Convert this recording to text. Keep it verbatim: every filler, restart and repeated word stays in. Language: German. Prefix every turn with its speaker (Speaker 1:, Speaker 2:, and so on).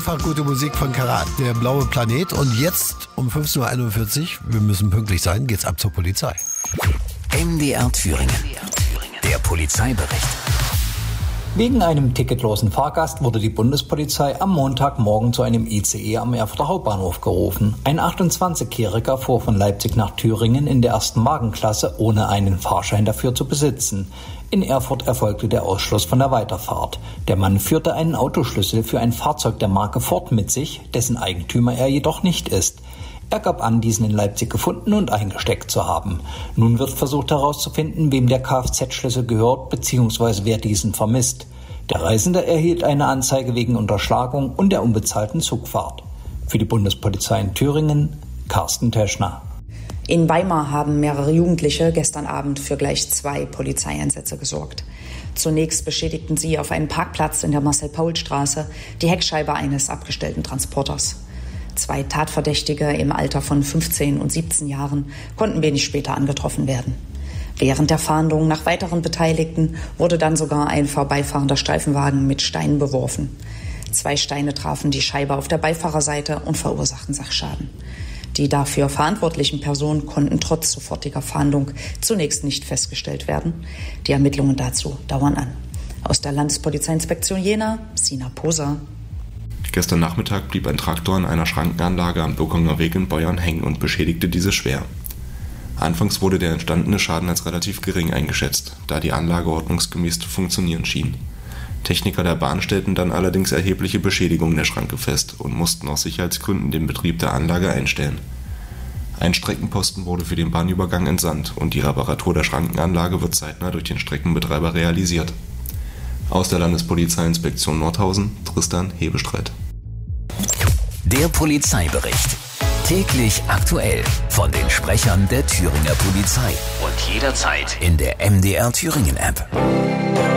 Speaker 1: Einfach gute Musik von Karat, der blaue Planet. Und jetzt um fünfzehn Uhr einundvierzig, wir müssen pünktlich sein, geht's ab zur Polizei.
Speaker 2: M D R Thüringen, der Polizeibericht.
Speaker 3: Wegen einem ticketlosen Fahrgast wurde die Bundespolizei am Montagmorgen zu einem I C E am Erfurter Hauptbahnhof gerufen. Ein achtundzwanzigjähriger fuhr von Leipzig nach Thüringen in der ersten Wagenklasse, ohne einen Fahrschein dafür zu besitzen. In Erfurt erfolgte der Ausschluss von der Weiterfahrt. Der Mann führte einen Autoschlüssel für ein Fahrzeug der Marke Ford mit sich, dessen Eigentümer er jedoch nicht ist. Er gab an, diesen in Leipzig gefunden und eingesteckt zu haben. Nun wird versucht herauszufinden, wem der Kfz-Schlüssel gehört bzw. wer diesen vermisst. Der Reisende erhielt eine Anzeige wegen Unterschlagung und der unbezahlten Zugfahrt. Für die Bundespolizei in Thüringen, Carsten Teschner.
Speaker 4: In Weimar haben mehrere Jugendliche gestern Abend für gleich zwei Polizeieinsätze gesorgt. Zunächst beschädigten sie auf einem Parkplatz in der Marcel-Paul-Straße die Heckscheibe eines abgestellten Transporters. Zwei Tatverdächtige im Alter von fünfzehn und siebzehn Jahren konnten wenig später angetroffen werden. Während der Fahndung nach weiteren Beteiligten wurde dann sogar ein vorbeifahrender Streifenwagen mit Steinen beworfen. Zwei Steine trafen die Scheibe auf der Beifahrerseite und verursachten Sachschaden. Die dafür verantwortlichen Personen konnten trotz sofortiger Fahndung zunächst nicht festgestellt werden. Die Ermittlungen dazu dauern an. Aus der Landespolizeiinspektion Jena, Sina Poser.
Speaker 5: Gestern Nachmittag blieb ein Traktor in einer Schrankenanlage am Birkunger Weg in Beuern hängen und beschädigte diese schwer. Anfangs wurde der entstandene Schaden als relativ gering eingeschätzt, da die Anlage ordnungsgemäß zu funktionieren schien. Techniker der Bahn stellten dann allerdings erhebliche Beschädigungen der Schranke fest und mussten aus Sicherheitsgründen den Betrieb der Anlage einstellen. Ein Streckenposten wurde für den Bahnübergang entsandt und die Reparatur der Schrankenanlage wird zeitnah durch den Streckenbetreiber realisiert. Aus der Landespolizeiinspektion Nordhausen, Tristan Hebestreit.
Speaker 2: Der Polizeibericht. Täglich aktuell von den Sprechern der Thüringer Polizei. Und jederzeit in der M D R Thüringen App.